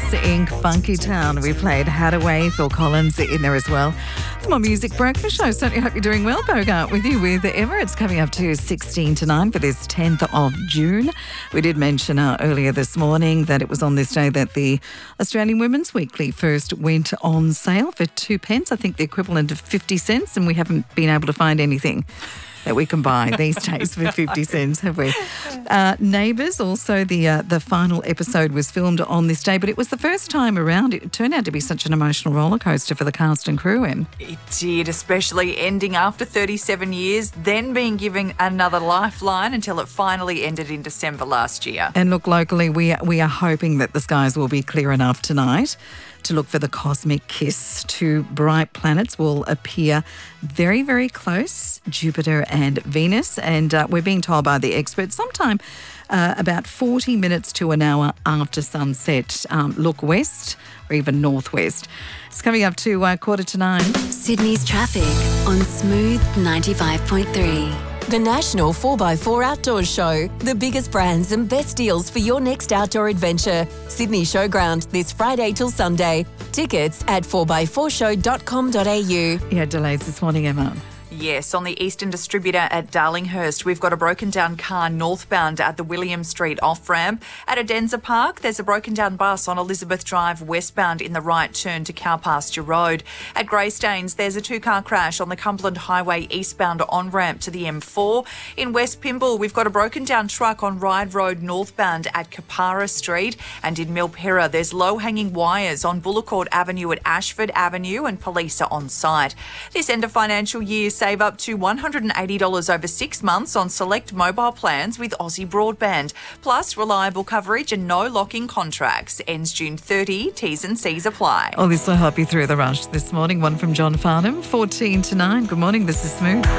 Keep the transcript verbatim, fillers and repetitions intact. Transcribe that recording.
Incorporated. Funky Town. We played Hadaway, Phil Collins in there as well. The More Music Breakfast Show. Certainly hope you're doing well. Bogart with you with Emma. It's coming up to sixteen to nine for this tenth of June. We did mention uh, earlier this morning that it was on this day that the Australian Women's Weekly first went on sale for two pence. I think the equivalent of fifty cents, and we haven't been able to find anything that we can buy these days for fifty cents, have we? Uh, Neighbours, also the uh, the final episode was filmed on this day, but it was the first time around. It turned out to be such an emotional roller coaster for the cast and crew, Em. It did, especially ending after thirty-seven years, then being given another lifeline until it finally ended in December last year. And look, locally, we are, we are hoping that the skies will be clear enough tonight to look for the cosmic kiss. Two bright planets will appear very, very close, Jupiter and Venus. And uh, we're being told by the experts sometime uh, about forty minutes to an hour after sunset. Um, look west or even northwest. It's coming up to uh, quarter to nine. Sydney's traffic on Smooth ninety-five point three. The National four by four Outdoors Show. The biggest brands and best deals for your next outdoor adventure. Sydney Showground this Friday till Sunday. Tickets at four by four show dot com dot a u. You had delays this morning, Emma. Yes, on the Eastern Distributor at Darlinghurst, we've got a broken down car northbound at the William Street off-ramp. At Adenza Park, there's a broken down bus on Elizabeth Drive westbound in the right turn to Cowpasture Road. At Greystanes, there's a two-car crash on the Cumberland Highway eastbound on-ramp to the M four. In West Pymble, we've got a broken down truck on Ryde Road northbound at Kapara Street. And in Milperra, there's low-hanging wires on Bullecourt Avenue at Ashford Avenue, and police are on site. This end of financial year, save up to one hundred eighty dollars over six months on select mobile plans with Aussie Broadband. Plus, reliable coverage and no lock-in contracts. Ends June thirtieth. T's and C's apply. Oh, this will help you through the rush this morning. One from John Farnham, fourteen to nine. Good morning, this is Smooth.